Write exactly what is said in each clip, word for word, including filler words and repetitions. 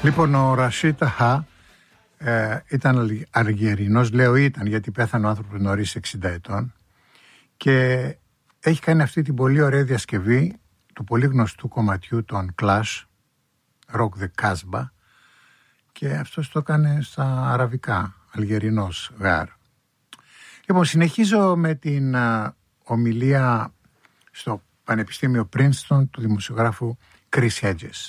Λοιπόν, ο Ρασίτ Ταχά ε, ήταν Αλγερινός, λέω ήταν γιατί πέθανε ο άνθρωπος νωρίς, εξήντα ετών, και έχει κάνει αυτή την πολύ ωραία διασκευή του πολύ γνωστού κομματιού των Clash, Rock the Casbah, και αυτός το έκανε στα αραβικά, Αλγερινός γάρ. Λοιπόν, συνεχίζω με την α, ομιλία στο Πανεπιστήμιο Princeton του δημοσιογράφου Chris Hedges.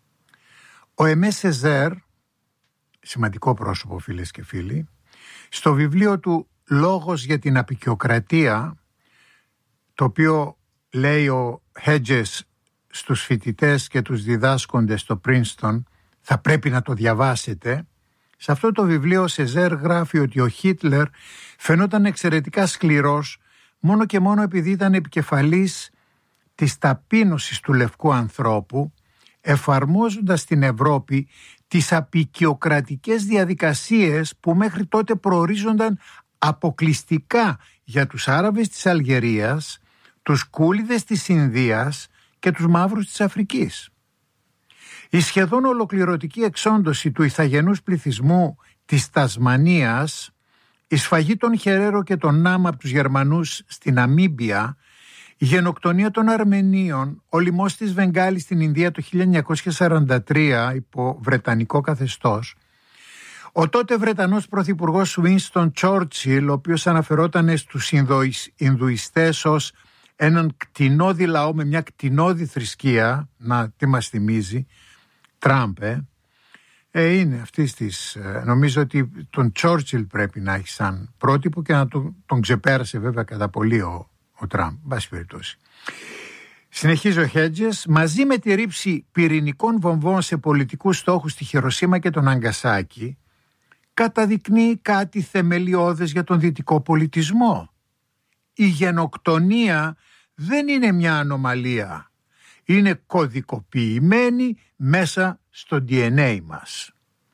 Ο Αιμέ Σεζέρ, σημαντικό πρόσωπο φίλες και φίλοι, στο βιβλίο του «Λόγος για την αποικιοκρατία», το οποίο λέει ο Hedges στους φοιτητές και τους διδάσκοντες στο Princeton, θα πρέπει να το διαβάσετε. Σε αυτό το βιβλίο ο Σεζέρ γράφει ότι ο Χίτλερ φαινόταν εξαιρετικά σκληρός μόνο και μόνο επειδή ήταν επικεφαλής της ταπείνωσης του λευκού ανθρώπου, εφαρμόζοντας στην Ευρώπη τις αποικιοκρατικές διαδικασίες που μέχρι τότε προορίζονταν αποκλειστικά για τους Άραβες της Αλγερίας, τους Κούλιδες της Ινδίας και τους Μαύρους της Αφρικής. Η σχεδόν ολοκληρωτική εξόντωση του ηθαγενούς πληθυσμού της Τασμανίας, η σφαγή των Χερέρο και των Νάμα από τους Γερμανούς στην Ναμίμπια, η γενοκτονία των Αρμενίων, ο λοιμός της Βενγκάλης στην Ινδία το χίλια εννιακόσια σαράντα τρία υπό βρετανικό καθεστώς, ο τότε Βρετανός πρωθυπουργός Winston Churchill, ο οποίος αναφερόταν στους Ινδουιστές ως έναν κτηνώδη λαό με μια κτηνώδη θρησκεία, να τι μας θυμίζει, Τραμπ, ε, ε είναι αυτής της, ε, νομίζω ότι τον Churchill πρέπει να έχει σαν πρότυπο και να τον, τον ξεπέρασε βέβαια κατά πολύ ο, ο Τραμπ, βάση περιπτώσει. Συνεχίζει ο Hedges, μαζί με τη ρήψη πυρηνικών βομβών σε πολιτικούς στόχους στη Χιροσίμα και τον Ναγκασάκι, καταδεικνύει κάτι θεμελιώδες για τον δυτικό πολιτισμό. Η γενοκτονία δεν είναι μια ανομαλία. Είναι κωδικοποιημένη μέσα στο ντι εν έι μας.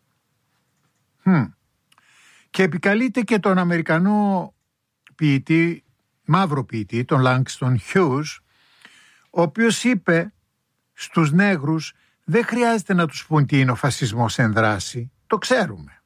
Hm. Και επικαλείται και τον Αμερικανό ποιητή, μαύρο ποιητή, τον Langston Hughes, ο οποίος είπε στους νέγρους δεν χρειάζεται να τους πούν τι είναι ο φασισμός εν δράση, το ξέρουμε.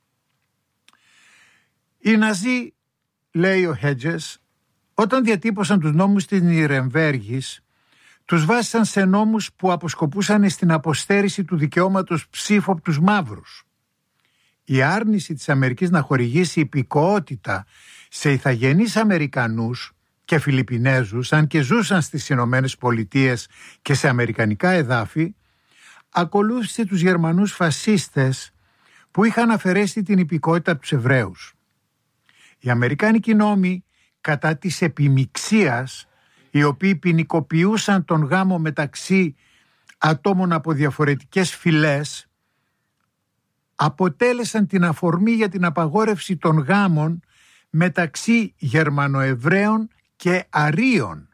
Οι Ναζί, λέει ο Hedges, όταν διατύπωσαν τους νόμους της Νιρεμβέργης, τους βάσισαν σε νόμους που αποσκοπούσαν στην αποστέρηση του δικαιώματος ψήφου από τους μαύρους. Η άρνηση της Αμερικής να χορηγήσει υπηκοότητα σε ηθαγενείς Αμερικανούς και Φιλιππινέζους, αν και ζούσαν στις Ηνωμένες Πολιτείες και σε αμερικανικά εδάφη, ακολούθησε τους Γερμανούς φασίστες που είχαν αφαιρέσει την υπηκότητα από τους Εβραίους. Οι Αμερικάνικοι νόμοι κατά της επιμιξίας, οι οποίοι ποινικοποιούσαν τον γάμο μεταξύ ατόμων από διαφορετικές φυλές, αποτέλεσαν την αφορμή για την απαγόρευση των γάμων μεταξύ Γερμανοεβραίων και Αρίων.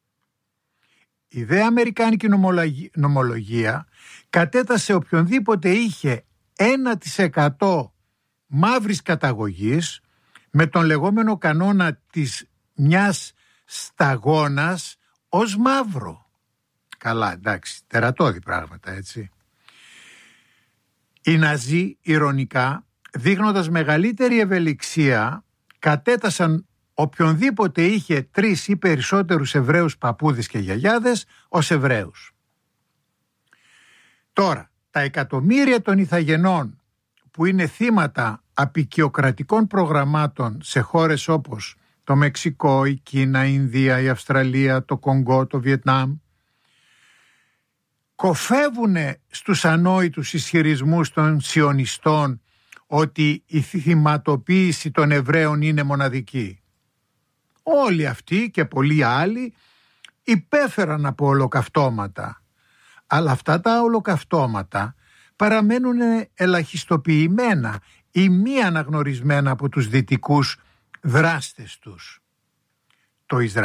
Η δε αμερικάνικη νομολογία κατέτασε οποιονδήποτε είχε ένα τοις εκατό μαύρης καταγωγής με τον λεγόμενο κανόνα της μιας σταγόνας ως μαύρο. Καλά, εντάξει, τερατώδη πράγματα, έτσι. Οι Ναζί, ηρωνικά, δείχνοντας μεγαλύτερη ευελιξία, κατέτασαν οποιονδήποτε είχε τρεις ή περισσότερους Εβραίους παππούδες και γιαγιάδες ως Εβραίους. Τώρα, τα εκατομμύρια των ηθαγενών που είναι θύματα αποικιοκρατικών προγραμμάτων σε χώρες όπως το Μεξικό, η Κίνα, η Ινδία, η Αυστραλία, το Κονγκό, το Βιετνάμ, κοφεύουνε στους ανόητους ισχυρισμούς των σιωνιστών ότι η θυματοποίηση των Εβραίων είναι μοναδική. Όλοι αυτοί και πολλοί άλλοι υπέφεραν από ολοκαυτώματα, αλλά αυτά τα ολοκαυτώματα παραμένουν ελαχιστοποιημένα ή μη αναγνωρισμένα από τους δυτικούς δράστες τους. Το Ισραήλ